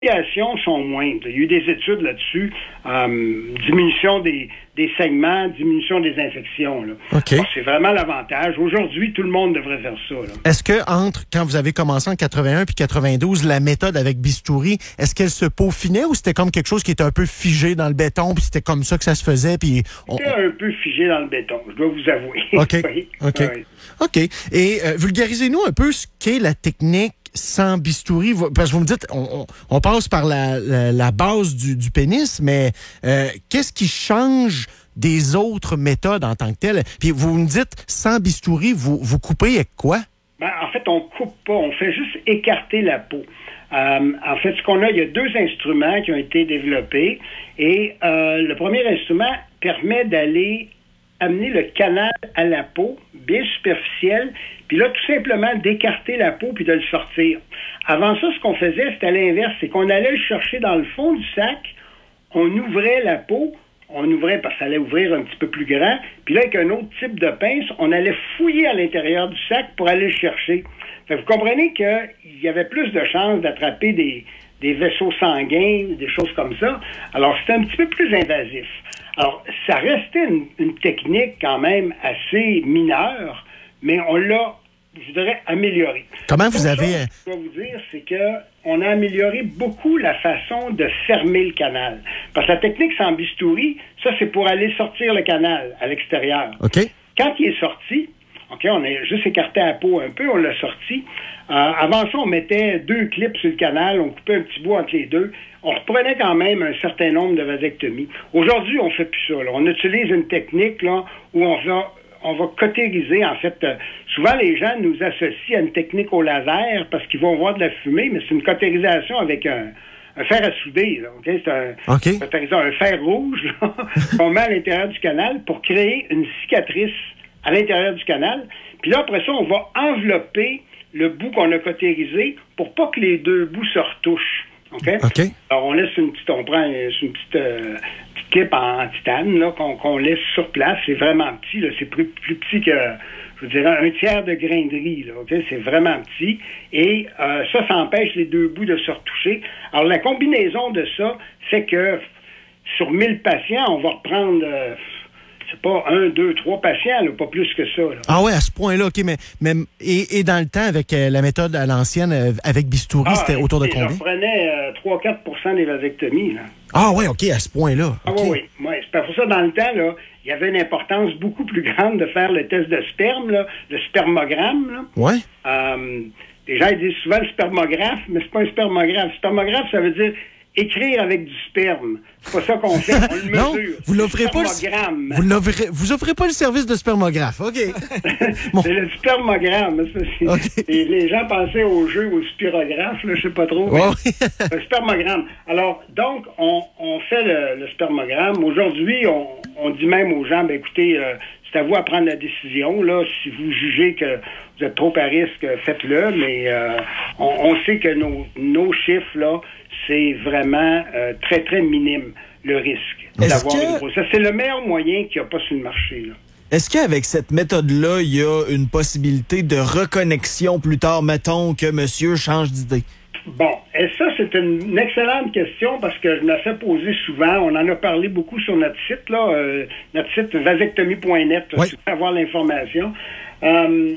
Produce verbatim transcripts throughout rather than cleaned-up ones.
complications sont moindres. Il y a eu des études là-dessus. Euh, diminution des, des saignements, diminution des infections. Là. Okay. Alors, c'est vraiment l'avantage. Aujourd'hui, tout le monde devrait faire ça. Là. Est-ce que entre quand vous avez commencé en quatre-vingt-un puis quatre-vingt-douze, la méthode avec bistouri, est-ce qu'elle se peaufinait ou c'était comme quelque chose qui était un peu figé dans le béton puis c'était comme ça que ça se faisait? Puis on... C'était un peu figé dans le béton, je dois vous avouer. OK. Oui. OK. Oui. OK. Et euh, vulgarisez-nous un peu ce qu'est la technique sans bistouri, parce que vous me dites, on, on, on passe par la, la, la base du, du pénis, mais euh, qu'est-ce qui change des autres méthodes en tant que telles? Puis vous me dites, sans bistouri, vous, vous coupez avec quoi? Ben, en fait, on coupe pas, on fait juste écarter la peau. Euh, en fait, ce qu'on a, il y a deux instruments qui ont été développés, et euh, le premier instrument permet d'aller amener le canal à la peau, bien superficiel, puis là, tout simplement, d'écarter la peau puis de le sortir. Avant ça, ce qu'on faisait, c'était à l'inverse, c'est qu'on allait le chercher dans le fond du sac, on ouvrait la peau, on ouvrait parce que ça allait ouvrir un petit peu plus grand, puis là, avec un autre type de pince, on allait fouiller à l'intérieur du sac pour aller le chercher. Fait que vous comprenez qu'il y avait plus de chances d'attraper des, des vaisseaux sanguins, des choses comme ça. Alors, c'était un petit peu plus invasif. Alors, ça restait une, une technique quand même assez mineure, mais on l'a, je dirais, améliorée. Comment vous Autre avez... chose que je dois vous dire, c'est qu'on a amélioré beaucoup la façon de fermer le canal. Parce que la technique sans bistouri, ça, c'est pour aller sortir le canal à l'extérieur. OK. Quand il est sorti, OK, on a juste écarté la peau un peu, on l'a sorti. Euh, avant ça, on mettait deux clips sur le canal, on coupait un petit bout entre les deux. On reprenait quand même un certain nombre de vasectomies. Aujourd'hui, on fait plus ça. Là. On utilise une technique là où on va, on va cautériser. En fait, euh, souvent, les gens nous associent à une technique au laser parce qu'ils vont voir de la fumée, mais c'est une cautérisation avec un, un fer à souder. Là, okay? C'est un, OK. c'est un fer rouge là, qu'on met à l'intérieur du canal pour créer une cicatrice à l'intérieur du canal. Puis là, après ça, on va envelopper le bout qu'on a cautérisé pour pas que les deux bouts se retouchent. OK? OK. Alors, on laisse une petite, on prend une petite, euh, petite clip en, en titane, là, qu'on, qu'on laisse sur place. C'est vraiment petit, là. C'est plus, plus petit que, je vous dirais, un tiers de grain de riz, là. OK? C'est vraiment petit. Et, euh, ça, ça empêche les deux bouts de se retoucher. Alors, la combinaison de ça fait que sur mille patients, on va reprendre, euh, c'est pas un, deux, trois patients, là, pas plus que ça. Là. Ah ouais, à ce point-là, OK. Mais, mais et, et dans le temps, avec euh, la méthode à l'ancienne, euh, avec bistouri, Ah, c'était autour de je combien? reprenais euh, trois à quatre pour cent des vasectomies. Là. Ah ouais, OK, à ce point-là. Ah okay. oui, oui. Ouais. C'est pour ça, dans le temps, là, il y avait une importance beaucoup plus grande de faire le test de sperme, là, le spermogramme. Là. Ouais. Euh, les gens ils disent souvent le spermographe, mais c'est pas un spermographe. Spermographe, ça veut dire écrire avec du sperme. C'est pas ça qu'on fait, on le non, mesure. vous l'offrez pas le... vous l'offrez... vous offrez pas le service de spermographe, OK. Bon. C'est le spermogramme. C'est... Okay. Et les gens pensaient au jeu ou au spirographe, là, je sais pas trop. Oh. Le spermogramme. Alors, donc, on, on fait le, le spermogramme. Aujourd'hui, on, on dit même aux gens, ben écoutez, euh, c'est à vous à prendre la décision. Là, si vous jugez que vous êtes trop à risque, faites-le, mais euh, on, on sait que nos, nos chiffres, là, c'est vraiment euh, très, très minime, le risque Est-ce d'avoir que... une grossesse. C'est le meilleur moyen qu'il n'y a pas sur le marché. Là. Est-ce qu'avec cette méthode-là, il y a une possibilité de reconnexion plus tard, mettons que monsieur change d'idée? Bon, et ça, c'est une excellente question parce que je me la fais poser souvent. On en a parlé beaucoup sur notre site, là, euh, notre site vasectomie point net, oui. si vous voulez avoir l'information. Euh,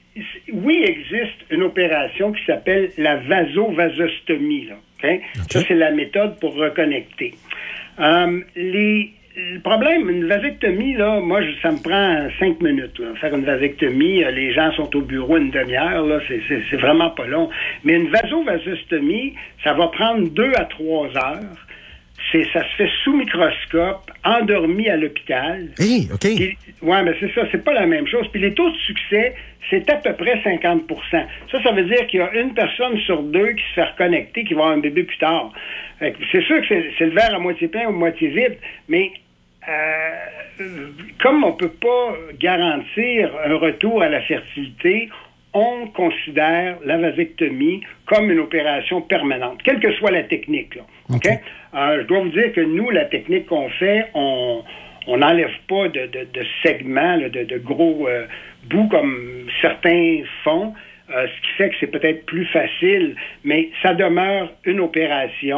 oui, il existe une opération qui s'appelle la vasovasostomie. Là, okay? Okay. Ça, c'est la méthode pour reconnecter. Euh, les, le problème, une vasectomie, là, moi, je, ça me prend cinq minutes. Là, faire une vasectomie, les gens sont au bureau une demi-heure, là, c'est, c'est, c'est vraiment pas long. Mais une vasovasostomie, ça va prendre deux à trois heures. C'est, ça se fait sous microscope, endormi à l'hôpital. Hey, OK. Oui, mais c'est ça, c'est pas la même chose. Puis les taux de succès, c'est à peu près cinquante pour cent. Ça, ça veut dire qu'il y a une personne sur deux qui se fait reconnecter, qui va avoir un bébé plus tard. Fait que c'est sûr que c'est, c'est le verre à moitié plein ou moitié vide, mais euh, comme on peut pas garantir un retour à la fertilité, on considère la vasectomie comme une opération permanente, quelle que soit la technique. Là. Okay? Okay? Euh, je dois vous dire que nous, la technique qu'on fait, on on n'enlève pas de, de, de segments, là, de, de gros euh, bouts comme certains font. euh, ce qui fait que c'est peut-être plus facile, mais ça demeure une opération.